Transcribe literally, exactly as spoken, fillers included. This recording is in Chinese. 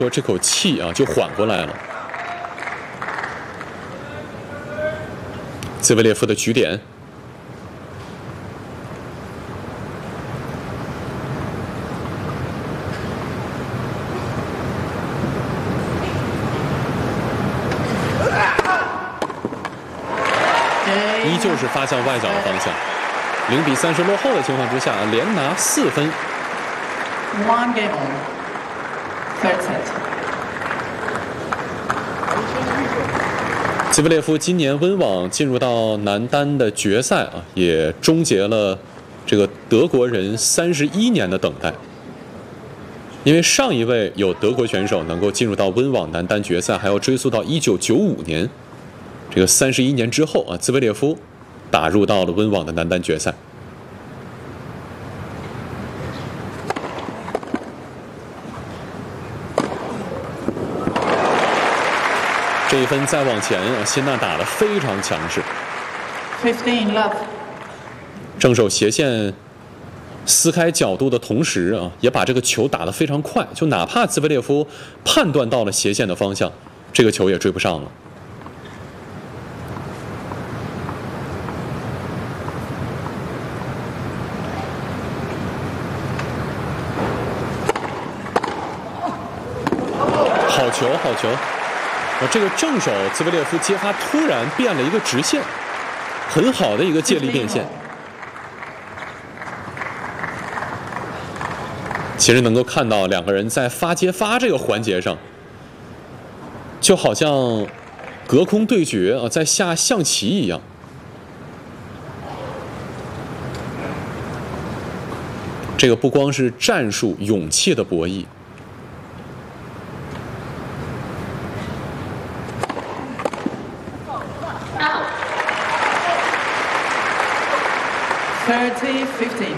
说这口气啊就缓过来了。兹维列夫的局点。 依旧是发向外角的方向，零比三十落后的情况之下，连拿四分。 One game on. Third set. 兹维列夫今年温网进入到男单的决赛啊，也终结了这个德国人三十一年的等待。因为上一位有德国选手能够进入到温网男单决赛，还要追溯到一九九五年。 这个三十一年之后啊，兹维列夫打入到了温网的男单决赛。这一分再往前啊，辛纳打得非常强势。 Fifteen love. 正手斜线撕开角度的同时啊，也把这个球打得非常快，就哪怕兹维列夫判断到了斜线的方向，这个球也追不上了。 好球，好球！啊，这个正手兹维列夫接发突然变了一个直线，很好的一个借力变现。其实能够看到两个人在发接发这个环节上，就好像隔空对决啊，在下象棋一样。这个不光是战术、勇气的博弈。 Thirty fifteen.